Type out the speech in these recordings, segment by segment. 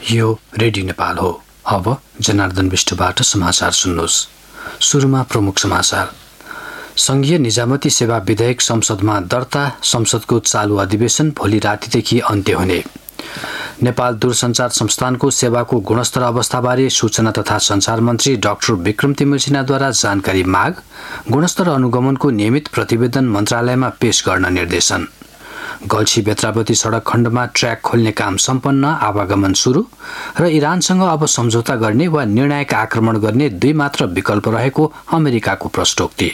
यो रेडियो नेपाल हो। अब जनार्दन विष्टबाट समाचार सुन्नुहोस्। सुरुमा प्रमुख समाचार। संघीय निजामती सेवा विधेयक संसदमा दर्ता। संसदको चालू अधिवेशन भोलि रातिदेखि अन्त्य हुने। नेपाल दूरसञ्चार संस्थानको सेवाको गुणस्तर अवस्थाबारे सूचना तथा सञ्चार मन्त्री डाक्टर विक्रम तिमल सिन्हाद्वारा जानकारी माग। गुणस्तर अनुगमनको नियमित प्रतिवेदन मन्त्रालयमा पेश गर्न निर्देशन। गल्छी बेत्रावती सडक खण्डमा ट्र्याक खोल्ने काम सम्पन्न, आवागमन सुरु। र इरानसँग अब सम्झौता गर्ने वा निर्णायक आक्रमण गर्ने दुई मात्र विकल्प रहेको अमेरिकाको प्रष्टोक्ति।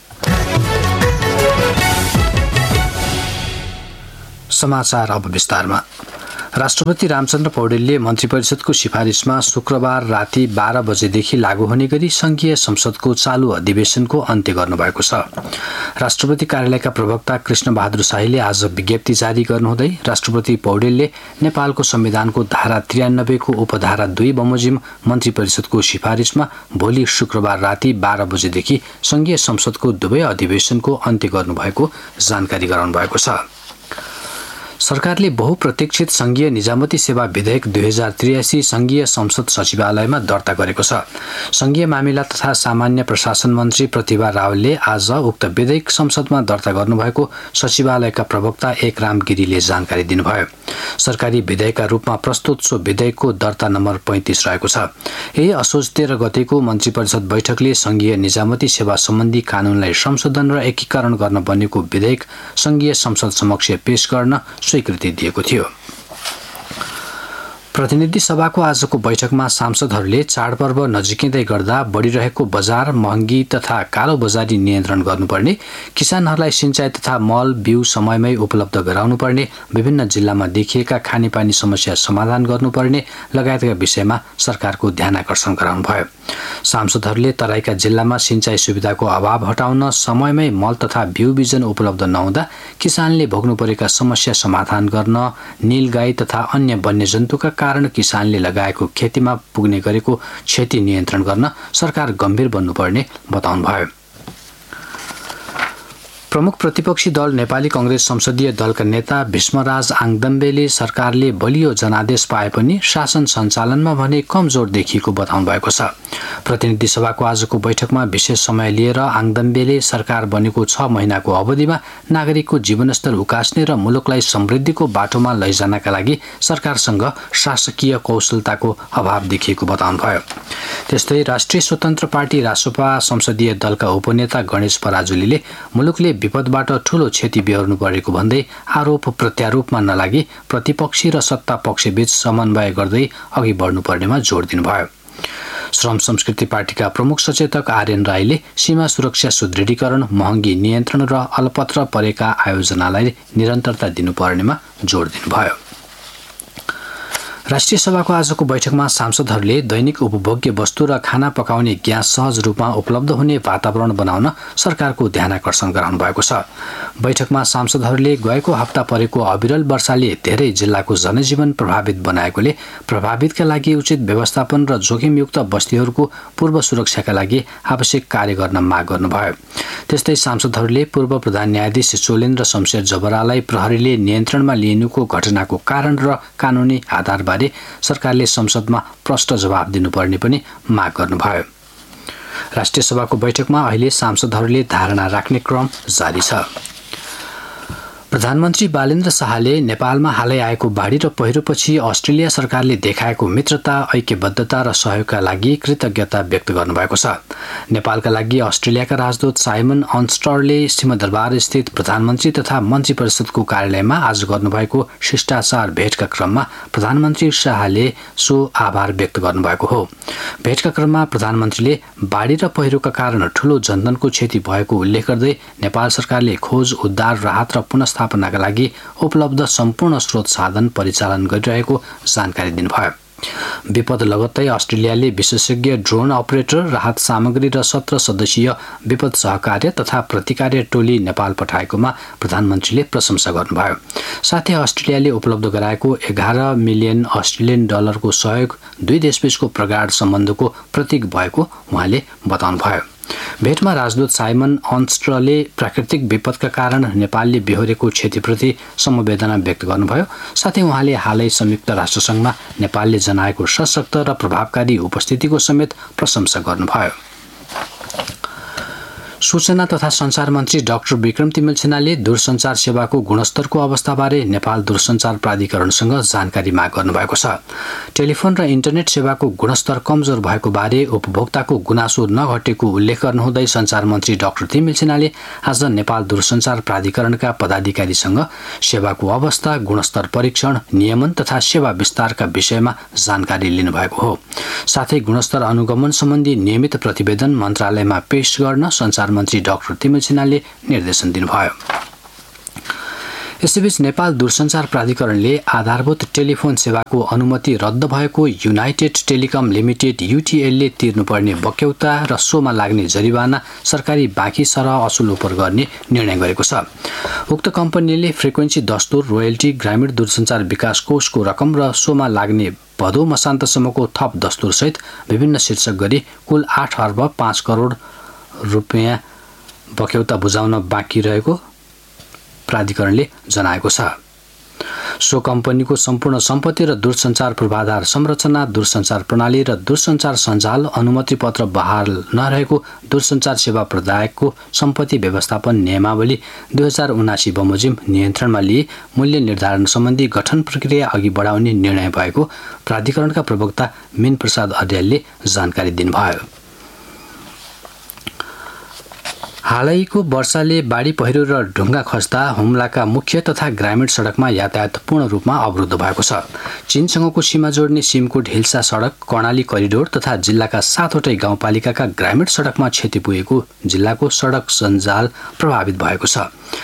समाचार अब विस्तारमा। राष्ट्रपति रामचन्द्र पौडेलले मन्त्रिपरिषदको सिफारिसमा शुक्रबार राति 12 बजेदेखि लागू हुने गरी संघीय संसदको चालू अधिवेशनको अन्त्य गर्नुभएको छ। राष्ट्रपति कार्यालयका प्रवक्ता कृष्ण बहादुर शाहीले आज विज्ञप्ति जारी गर्नुहुँदै राष्ट्रपति पौडेलले नेपालको संविधानको धारा 93 को उपधारा 2 बमोजिम मन्त्रिपरिषदको सिफारिसमा भोलि शुक्रबार राति 12 बजेदेखि संघीय संसदको दुवै अधिवेशनको अन्त्य गर्नुभएको जानकारी गराउनु भएको छ। सरकारले बहुप्रतीक्षित संघीय निजामती सेवा विधेयक 2083 संघीय संसद सचिवालयमा दर्ता गरेको छ। संघीय मामिला तथा सामान्य प्रशासन मन्त्री प्रतिभा रावलले आज उक्त विधेयक संसदमा दर्ता गर्नुभएको सचिवालयका प्रवक्ता एकराम गिरीले जानकारी दिनुभयो। सरकारी विधेयकका रूपमा प्रस्तुत सो विधेयकको दर्ता नम्बर 35 रहेको छ। यही असोज 13 गतेको मन्त्रिपरिषद बैठकले संघीय निजामती सेवा सम्बन्धी कानूनलाई संशोधन र एकीकरण गर्न बनेको विधेयक संघीय संसद समक्ष पेश गर्न स्वीकृति दिएको थियो। प्रतिनिधि सभाको आजको बैठकमा सांसदहरूले चाडपर्व नजिकै गर्दा बढिरहेको बजार महँगी तथा कालो बजारी नियन्त्रण गर्नुपर्ने, किसानहरूलाई सिंचाई तथा मल बिउ समयमै उपलब्ध गराउनुपर्ने, विभिन्न जिल्लामा देखिएका खानेपानी समस्या समाधान गर्नुपर्ने लगायतका विषयमा सरकारको ध्यानाकर्षण गराउनुभयो। सांसदहरूले तराईका जिल्लामा सिंचाई सुविधाको अभाव हटाउन, समयमै मल तथा बिउ बिजन उपलब्ध नहुँदा किसानले भोग्नु परेका समस्या समाधान गर्न, नीलगाई तथा अन्य वन्यजन्तुका कारण किसानले लगाएको खेतीमा पुग्ने गरेको क्षति नियन्त्रण गर्न सरकार गम्भीर बन्नुपर्ने बताउनुभयो। प्रमुख प्रतिपक्षी दल नेपाली कांग्रेस संसदीय दलका नेता भीष्मराज आङदम्बेले सरकारले बलियो जनादेश पाए पनि शासन सञ्चालनमा भने कमजोर देखिएको बताउनु भएको छ। प्रतिनिधि सभाको आजको बैठकमा विशेष समय लिएर आङदम्बेले सरकार बनेको 6 महिनाको अवधिमा नागरिकको जीवनस्तर उकास्ने र मुलुकलाई समृद्धिको बाटोमा लैजानका लागि सरकारसँग शासकीय कौशलताको अभाव देखिएको बताउनुभयो। त्यस्तै राष्ट्रिय स्वतन्त्र पार्टी रासोपा संसदीय दलका उपनेता गणेश पराजुलीले मुलुकले विपदबाट ठूलो क्षति बेहोर्नु परेको भन्दै आरोप प्रत्यारोपमा नलागी प्रतिपक्षी र सत्ता पक्षबीच समन्वय गर्दै अघि बढ्नुपर्नेमा जोड दिनुभयो। श्रम संस्कृति पार्टीका प्रमुख सचेतक आर्यन राईले सीमा सुरक्षा सुदृढीकरण, महँगी नियन्त्रण र अलपत्र परेका आयोजनालाई निरन्तरता दिनुपर्नेमा जोड दिनुभयो। राष्ट्रिय सभाको आजको बैठकमा सांसदहरूले दैनिक उपभोग्य वस्तु र खाना पकाउने ग्यास सहज रूपमा उपलब्ध हुने वातावरण बनाउन सरकारको ध्यानाकर्षण गराउनु भएको छ। बैठकमा सांसदहरूले गएको हप्ता परेको अविरल वर्षाले धेरै जिल्लाको जनजीवन प्रभावित बनाएकोले प्रभावितका लागि उचित व्यवस्थापन र जोखिमयुक्त बस्तीहरूको पूर्व सुरक्षाका लागि आवश्यक कार्य गर्न माग गर्नुभयो। त्यस्तै सांसदहरूले पूर्व प्रधान न्यायाधीश चोलेन्द्र शमशेर जबरालाई प्रहरीले नियन्त्रणमा लिनुको घटनाको कारण र कानुनी आधारबारे सरकारले संसदमा प्रष्ट जवाब दिनुपर्ने पनि माग गर्नुभयो। राष्ट्रिय सभाको बैठकमा अहिले सांसदहरूले धारणा राख्ने क्रम जारी छ। प्रधानमन्त्री बालेन्द्र शाहले नेपालमा हालै आएको बाढी र पहिरोपछि अस्ट्रेलिया सरकारले देखाएको मित्रता, ऐक्यबद्धता र सहयोगका लागि कृतज्ञता व्यक्त गर्नुभएको छ। नेपालका लागि अस्ट्रेलियाका राजदूत साइमन अन्स्टरले सिंहदरबार स्थित प्रधानमन्त्री तथा मन्त्री परिषदको कार्यालयमा आज गर्नुभएको शिष्टाचार भेटका क्रममा प्रधानमन्त्री शाहले सो आभार व्यक्त गर्नुभएको हो। भेटका क्रममा प्रधानमन्त्रीले बाढी र पहिरोका कारण ठूलो जनधनको क्षति भएको उल्लेख गर्दै नेपाल सरकारले खोज, उद्धार, राहत र पुनर्स्थापनाका लागि उपलब्ध सम्पूर्ण स्रोत साधन परिचालन गरिरहेको जानकारी दिनुभयो। विपद लगत्तै अस्ट्रेलियाले विशेषज्ञ ड्रोन अपरेटर, राहत सामग्री र 17 सदस्यीय विपद सहकार्य तथा प्रतिकार्य टोली नेपाल पठाएकोमा प्रधानमन्त्रीले प्रशंसा गर्नुभयो। साथै अस्ट्रेलियाले उपलब्ध गराएको 11 मिलियन अस्ट्रेलियन डलरको सहयोग दुई देशबीचको प्रगाढ सम्बन्धको प्रतीक भएको उहाँले बताउनुभयो। भेटमा राजदूत साइमन अन्स्ट्रले प्राकृतिक विपदका कारण नेपालले बेहोरेको क्षतिप्रति समवेदना व्यक्त गर्नुभयो। साथै उहाँले हालै संयुक्त राष्ट्रसङ्घमा नेपालले जनाएको सशक्त र प्रभावकारी उपस्थितिको समेत प्रशंसा गर्नुभयो। सूचना तथा सञ्चार मन्त्री डाक्टर विक्रम तिमल सिन्हाले दूरसञ्चार सेवाको गुणस्तरको अवस्थाबारे नेपाल दूरसञ्चार प्राधिकरणसँग जानकारी माग गर्नुभएको छ। टेलिफोन र इन्टरनेट सेवाको गुणस्तर कमजोर भएको बारे उपभोक्ताको गुनासो नघटेको उल्लेख गर्नुहुँदै सञ्चार मन्त्री डाक्टर तिमल सिन्हाले आज नेपाल दूरसञ्चार प्राधिकरणका पदाधिकारीसँग सेवाको अवस्था, गुणस्तर परीक्षण, नियमन तथा सेवा विस्तारका विषयमा जानकारी लिनुभएको हो। साथै गुणस्तर अनुगमन सम्बन्धी नियमित प्रतिवेदन मन्त्रालयमा पेश गर्न सञ्चार मन्त्री डाक्टर तिमल सिन्हाले निर्देशन दिनुभयो। यसैबीच नेपाल दूरसञ्चार प्राधिकरणले आधारभूत टेलिफोन सेवाको अनुमति रद्द भएको युनाइटेड टेलिकम लिमिटेड युटिएलले तिर्नुपर्ने बक्यौता र सोमा लाग्ने जरिवाना सरकारी बाँकी सरह असुल उपर गर्ने निर्णय गरेको छ। उक्त कम्पनीले फ्रिक्वेन्सी दस्तुर, रोयल्टी, ग्रामीण दूरसञ्चार विकास कोषको रकम र सोमा लाग्ने भदौ मसान्तसम्मको थप दस्तुरसहित विभिन्न शीर्षक गरी कुल 8 अर्ब 5 करोड रुपियाँ बक्यौता बुझाउन बाँकी रहेको प्राधिकरणले जनाएको छ। सो कम्पनीको सम्पूर्ण सम्पत्ति र दूरसञ्चार पूर्वाधार संरचना, दूरसञ्चार प्रणाली र दूरसञ्चार सञ्जाल अनुमति पत्र बहाल नरहेको दूरसञ्चार सेवा प्रदायकको सम्पत्ति व्यवस्थापन नियमावली 2079 बमोजिम नियन्त्रणमा लिए मूल्य निर्धारण सम्बन्धी गठन प्रक्रिया अघि बढाउने निर्णय भएको प्राधिकरणका प्रवक्ता मीन प्रसाद अर्यालले जानकारी दिनुभयो। हालैको वर्षाले बाढी पहिरो र ढुङ्गा खस्दा हुम्लाका मुख्य तथा ग्रामीण सडकमा यातायात पूर्ण रूपमा अवरुद्ध भएको छ। चीनसँगको सीमा जोड्ने सिमकोट हिल्सा सडक, कर्णाली करिडोर तथा जिल्लाका 7वटै गाउँपालिकाका ग्रामीण सडकमा क्षति पुगेको जिल्लाको सडक सञ्जाल प्रभावित भएको छ।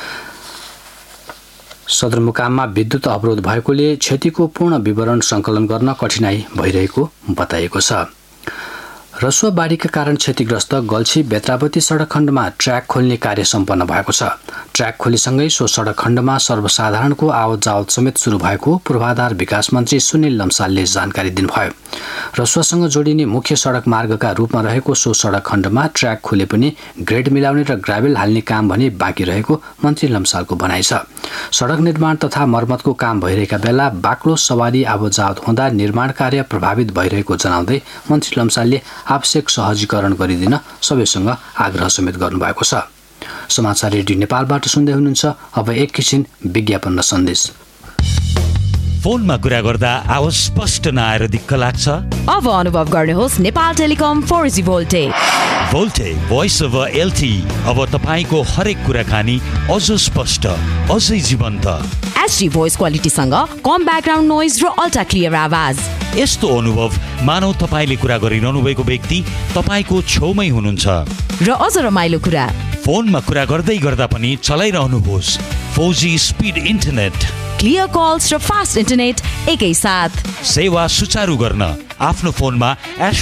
सदरमुकाममा विद्युत अवरोध भएकोले क्षतिको पूर्ण विवरण सङ्कलन गर्न कठिनाई भइरहेको बताइएको छ। रसुवा बाढीका कारण क्षतिग्रस्त गल्छी बेत्रावती सडक खण्डमा ट्र्याक खोल्ने कार्य सम्पन्न भएको छ। ट्र्याक खोलीसँगै सो सडक खण्डमा सर्वसाधारणको आवत जावत समेत सुरु भएको पूर्वाधार विकास मन्त्री सुनिल लम्सालले जानकारी दिनुभयो। रसुवासँग जोडिने मुख्य सडक मार्गका रूपमा रहेको सो सडक खण्डमा ट्र्याक खोले पनि ग्रेड मिलाउने र ग्राभेल हाल्ने काम भने बाँकी रहेको मन्त्री लम्सालको भनाइ छ। सडक निर्माण तथा मर्मतको काम भइरहेका बेला बाक्लो सवारी आवत जावत हुँदा निर्माण कार्य प्रभावित भइरहेको जनाउँदै मन्त्री लम्सालले आवश्यक सहजीकरण गरिदिन सबैसँग आग्रह समेत गर्नुभएको छ। समाचार रेडियो नेपालबाट सुन्दै हुनुहुन्छ। अब एकैछिन विज्ञापन र सन्देश। फोनमा कुरा गर्दा आवाज स्पष्ट नआएर दिक्क लाग्छ? अब अनुभव गर्नुहोस् Nepal telecom 4G voltage. Voltage voice over LTE अब तपाईको हरेक कुराकानी अझ स्पष्ट, अझै जीवन्त। HD भोइस क्वालिटीसँग कम ब्याकग्राउन्ड नोइज र अल्ट्रा क्लियर आवाज। यस्तो अनुभव मानौ तपाईले कुरा गरिरहनु भएको व्यक्ति तपाईको छेउमै हुनुहुन्छ। र अझ रमाइलो कुरा, फोनमा कुरा गर्दै गर्दा पनि चलाइरहनुहोस् 4G speed internet, clear calls र फास्ट इन्टरनेट एकै साथ। सेवा सुचारू गर्न आफ्नो फोनमा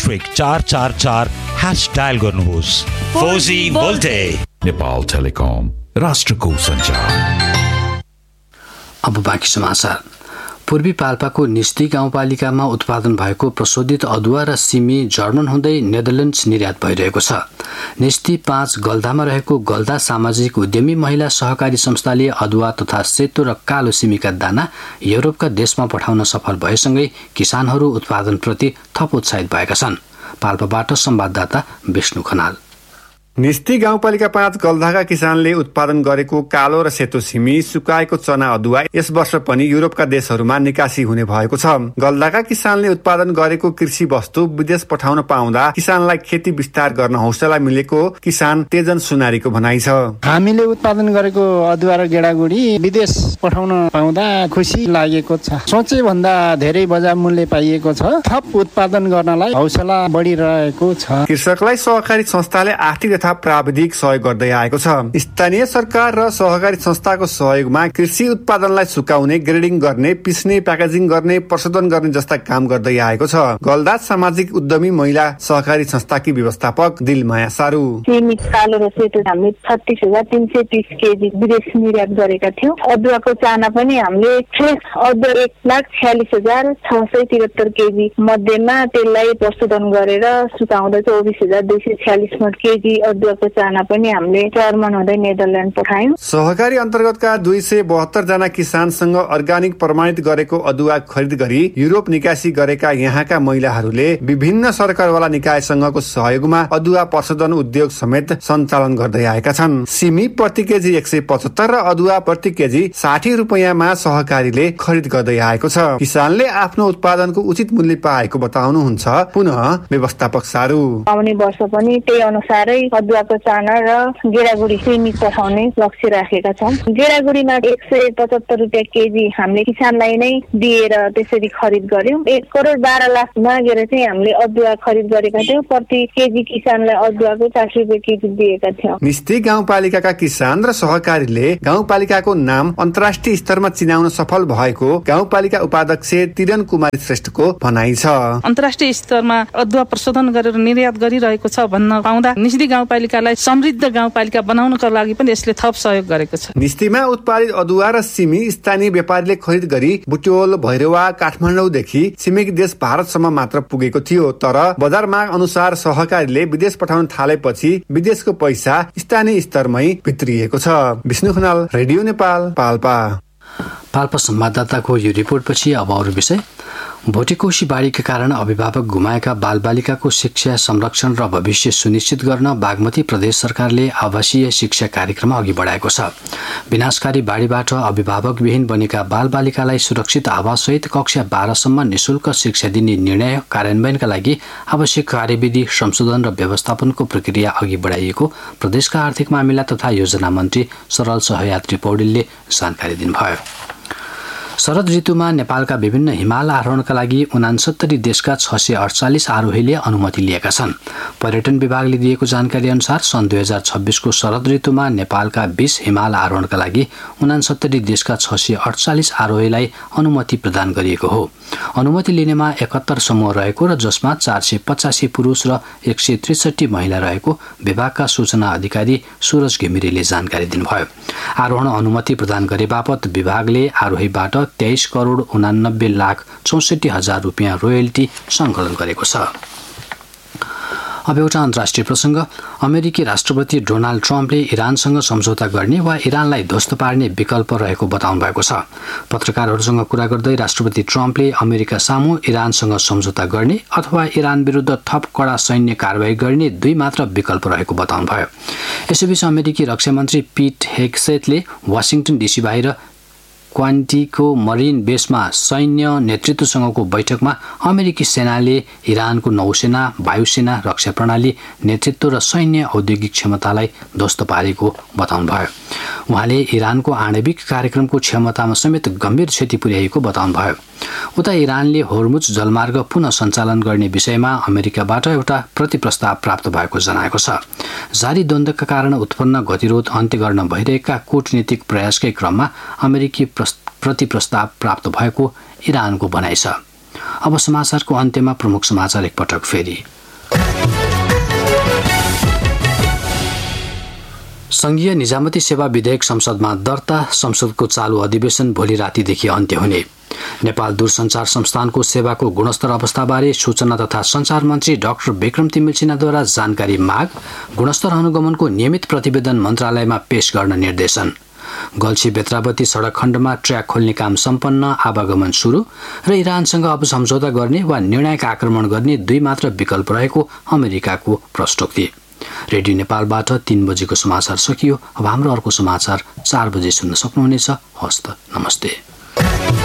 *444# डायल गर्नुहोस्। 4G voltage. नेपाल टेलिकम, राष्ट्रको सञ्चार। अब बाँकी समाचार। पूर्वी पाल्पाको निस्ती गाउँपालिकामा उत्पादन भएको प्रशोधित अदुवा र सिमी जर्मन हुँदै नेदरल्यान्ड्स निर्यात भइरहेको छ। निस्ती 5 गल्दामा रहेको गल्दा सामाजिक उद्यमी महिला सहकारी संस्थाले अदुवा तथा सेतो र कालो सिमीका दाना युरोपका देशमा पठाउन सफल भएसँगै किसानहरू उत्पादनप्रति थप उत्साहित भएका छन्। पाल्पाबाट संवाददाता विष्णु खनाल। निस्ती गाउँपालिका 5 गल्धाका किसानले उत्पादन गरेको कालो र सेतो सिमी, सुकाएको चना अदुवा यस वर्ष पनि युरोपका देशहरूमा निकासी हुने भएको छ। गल्धाका किसानले उत्पादन गरेको कृषि वस्तु विदेश पठाउन पाउँदा किसानलाई खेती विस्तार गर्न हौसला मिलेको किसान तेजन सुनारीको भनाइ छ। हामीले उत्पादन गरेको अदुवा र गेडागुडी विदेश पठाउन पाउँदा खुसी लागेको छ। सोचे भन्दा धेरै बजार मूल्य पाइएको छ। थप उत्पादन गर्नलाई हौसला बढिरहेको छ। कृषकलाई सहकारी संस्थाले आर्थिक तथा प्राविधिक सहयोग गर्दै आएको छ। स्थानीय सरकार र सहकारी संस्थाको सहयोगमा कृषि उत्पादनलाई सुकाउने, ग्रेडिङ गर्ने, पिस्ने, प्याकेजिङ गर्ने, प्रशोधन गर्ने जस्ता काम गर्दै आएको छ। गलदास सामाजिक उद्यमी महिला सहकारी संस्थाकी व्यवस्थापक दिलमाया सारू। सीमित कालो र सेतो हामीले 36,330 केजी विदेश निर्यात गरेका थियौं। अदुवाको चाना पनि हामीले फ्रेस अदुवा 1,46,673 केजी मध्येमा त्यसलाई प्रशोधन गरेर सुकाउँदा 24,246 केजी अदुवाको चाना पनि हामीले जर्मन हुँदै नेदरल्यान्ड पठायौं। सहकारी अन्तर्गतका 272 जना किसानसँग अर्गानिक प्रमाणित गरेको अदुवा खरिद गरी युरोप निकासी गरेका यहाँका महिलाहरूले विभिन्न सरकारवाला निकायसँगको सहयोगमा अदुवा प्रशोधन उद्योग समेत सञ्चालन गर्दै आएका छन्। सिमी प्रति केजी 175 र अदुवा प्रति केजी 60 रुपैयाँमा सहकारीले खरिद गर्दै आएको छ। किसानले आफ्नो उत्पादनको उचित मूल्य पाएको बताउनुहुन्छ पुनः व्यवस्थापक सारू। आउने वर्ष पनि त्यही अनुसारै अदुवाको चाना र गेडागुडी सिमी पठाउने लक्ष्य राखेका छौं। गेडागुडीमा 175 रुपियाँ केजी हामीले किसानलाई नै दिएर त्यसरी खरिद गर्यौं। 1,12,00,000 मागेर चाहिँ हामीले अदुवा खरिद गरेका थियौं। प्रति केजी किसानलाई अदुवाको 40 रुपियाँ केजी दिएका थियौं। निस्ती गाउँपालिकाका किसान र सहकारीले गाउँपालिकाको नाम अन्तर्राष्ट्रिय स्तरमा चिनाउन सफल भएको गाउँपालिका उपाध्यक्ष तिरन कुमारी श्रेष्ठको भनाइ छ। अन्तर्राष्ट्रिय स्तरमा अदुवा प्रशोधन गरेर निर्यात गरिरहेको छ भन्न पाउँदा निस्ती गाउँपालिकालाई समृद्ध गाउँपालिका बनाउनका लागि पनि यसले थप सहयोग गरेको छ। निस्तीमा उत्पादित अदुवा र सिमी स्थानीय व्यापारीले खरिद गरी बुटोल, भैरवा, काठमाडौँदेखि छिमेकी देश भारतसम्म मात्र पुगेको थियो। तर बजार माग अनुसार सहकारीले विदेश पठाउन थालेपछि विदेशको पैसा स्थानीय स्तरमै भित्रिएको छ। विष्णु खनाल, रेडियो नेपाल, पाल्पा। पाल्पा संवाददाताको यो रिपोर्टपछि अब अरू विषय। भोटेकोशी बाढीका कारण अभिभावक गुमाएका बालबालिकाको शिक्षा, संरक्षण र भविष्य सुनिश्चित गर्न बागमती प्रदेश सरकारले आवासीय शिक्षा कार्यक्रम अघि बढाएको छ। विनाशकारी बाढीबाट अभिभावकविहीन बनेका बालबालिकालाई सुरक्षित आवाससहित कक्षा 12 सम्म निशुल्क शिक्षा दिने निर्णय कार्यान्वयनका लागि आवश्यक कार्यविधि, संशोधन र व्यवस्थापनको प्रक्रिया अघि बढाइएको प्रदेशका आर्थिक मामिला तथा योजना मन्त्री सरल सहयात्री पौडेलले जानकारी दिनुभयो। शरद ऋतुमा नेपालका विभिन्न हिमाल आरोहणका लागि 69 देशका 648 आरोहीले अनुमति लिएका छन्। पर्यटन विभागले दिएको जानकारी अनुसार सन् 2026 को शरद ऋतुमा नेपालका 20 हिमाल आरोहणका लागि 69 देशका 648 आरोहीलाई अनुमति प्रदान गरिएको हो। अनुमति लिनेमा 71 समूह रहेको र जसमा 485 पुरुष र 163 महिला रहेको विभागका सूचना अधिकारी सूरज घिमिरेले जानकारी दिनुभयो। आरोहण अनुमति प्रदान गरे बापत विभागले आरोहीबाट 23,89,64,000 रुपियाँ रोयल्टी सङ्कलन गरेको छ। अब एउटा अन्तर्राष्ट्रिय प्रसङ्ग। अमेरिकी राष्ट्रपति डोनाल्ड ट्रम्पले इरानसँग सम्झौता गर्ने वा इरानलाई ध्वस्त पार्ने विकल्प रहेको बताउनु भएको छ। पत्रकारहरूसँग कुरा गर्दै राष्ट्रपति ट्रम्पले अमेरिका सामु इरानसँग सम्झौता गर्ने अथवा इरान विरुद्ध थप कडा सैन्य कारवाही गर्ने दुई मात्र विकल्प रहेको बताउनुभयो। यसैबीच अमेरिकी रक्षा मन्त्री पीट हेग्सेथले वासिङटन डीसी बाहिर क्वान्टिको मरिन बेसमा सैन्य नेतृत्वसँगको बैठकमा अमेरिकी सेनाले इरानको नौसेना, वायुसेना, रक्षा प्रणाली, नेतृत्व र सैन्य औद्योगिक क्षमतालाई ध्वस्त पारेको बताउनुभयो। उहाँले इरानको आणविक कार्यक्रमको क्षमतामा समेत गम्भीर क्षति पुर्याएको बताउनुभयो। उता इरानले होर्मुज जलमार्ग पुनः सञ्चालन गर्ने विषयमा अमेरिकाबाट एउटा प्रतिप्रस्ताव प्राप्त भएको जनाएको छ। जारी द्वन्द्वका कारण उत्पन्न गतिरोध अन्त्य गर्न भइरहेका कूटनीतिक प्रयासकै क्रममा अमेरिकी प्रतिप्रस्ताव प्राप्त भएको इरानको भनाइ छ। अब समाचारको अन्त्यमा प्रमुख समाचार एकपटक फेरि। संघीय निजामती सेवा विधेयक संसदमा दर्ता। संसदको चालू अधिवेशन भोलि रातिदेखि अन्त्य हुने। नेपाल दूरसञ्चार संस्थानको सेवाको गुणस्तर अवस्थाबारे सूचना तथा सञ्चार मन्त्री डाक्टर विक्रम तिमिल सिन्हाद्वारा जानकारी माग। गुणस्तर अनुगमनको नियमित प्रतिवेदन मन्त्रालयमा पेश गर्न निर्देशन। गल्छी बेत्रावती सडक खण्डमा ट्र्याक खोल्ने काम सम्पन्न, आवागमन सुरु। र इरानसँग अब सम्झौता गर्ने वा निर्णायक आक्रमण गर्ने दुई मात्र विकल्प रहेको अमेरिकाको प्रश्नोक्ति। रेडियो नेपालबाट 3 बजेको समाचार सकियो। अब हाम्रो अर्को समाचार 4 बजे सुन्न सक्नुहुनेछ। हस्त नमस्ते।